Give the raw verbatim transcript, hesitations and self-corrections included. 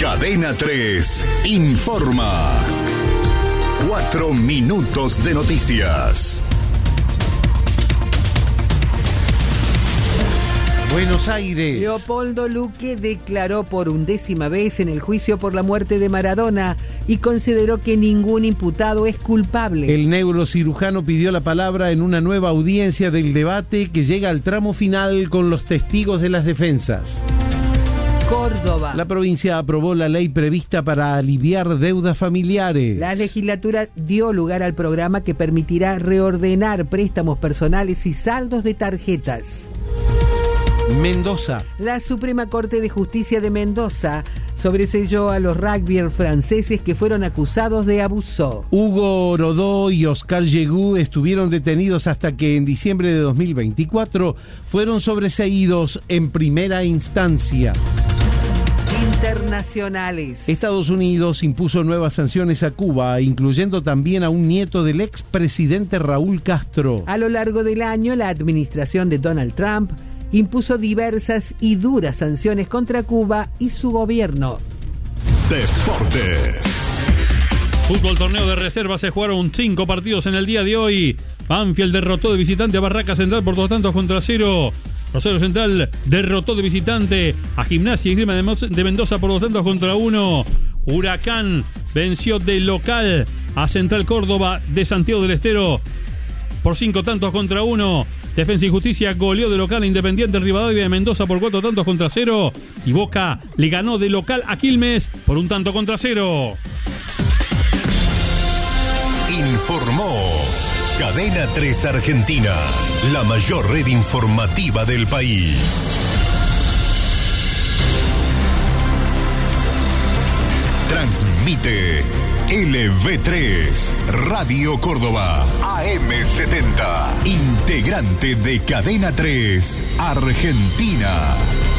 Cadena tres informa. Cuatro minutos de noticias. Buenos Aires. Leopoldo Luque declaró por undécima vez en el juicio por la muerte de Maradona y consideró que ningún imputado es culpable. El neurocirujano pidió la palabra en una nueva audiencia del debate que llega al tramo final con los testigos de las defensas. Córdoba. La provincia aprobó la ley prevista para aliviar deudas familiares. La legislatura dio lugar al programa que permitirá reordenar préstamos personales y saldos de tarjetas. Mendoza. La Suprema Corte de Justicia de Mendoza sobreseyó a los rugbyers franceses que fueron acusados de abuso. Hugo Rodó y Oscar Yegú estuvieron detenidos hasta que en diciembre de dos mil veinticuatro fueron sobreseídos en primera instancia. Internacionales. Estados Unidos impuso nuevas sanciones a Cuba, incluyendo también a un nieto del expresidente Raúl Castro. A lo largo del año, la administración de Donald Trump impuso diversas y duras sanciones contra Cuba y su gobierno. Deportes. Fútbol torneo de reserva, se jugaron cinco partidos en el día de hoy. Banfield derrotó de visitante a Barraca Central por dos tantos contra cero. Rosario Central derrotó de visitante a Gimnasia y Esgrima de Mendoza por dos tantos contra uno. Huracán venció de local a Central Córdoba de Santiago del Estero por cinco tantos contra uno. Defensa y Justicia goleó de local a Independiente Rivadavia de Mendoza por cuatro tantos contra cero. Y Boca le ganó de local a Quilmes por un tanto contra cero. Informó Cadena tres Argentina, la mayor red informativa del país. Transmite L V tres, Radio Córdoba, A M setenta, integrante de Cadena tres Argentina.